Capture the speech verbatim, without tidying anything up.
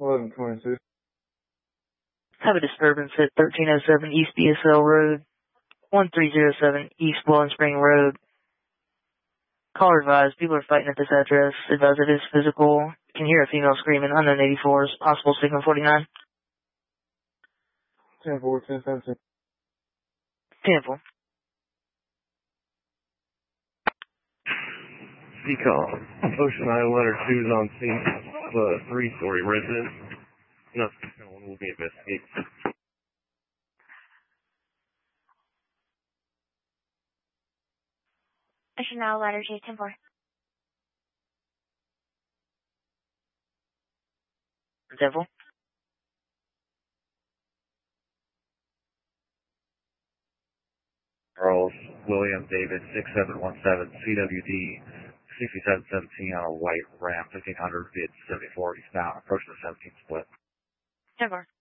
eleven twenty-six. Have a disturbance at thirteen oh seven East B S L Road, one three zero seven East Bowling Spring Road. Caller advised, people are fighting at this address. Advise it is physical. Can hear a female screaming, unknown eighty-fours, possible signal forty-nine. ten four, ten seventeen. ten four. C-call. Ocean Eye Letter two is on scene. Uh, three-story residence. Nothing will be investigated. Ocean Eye Letter two, ten four. ten four. Charles William David six seven one seven C W D sixty-seven seventeen on a white Ram fifteen hundred vid seventy-four eastbound approaching the seventeen split. ten four.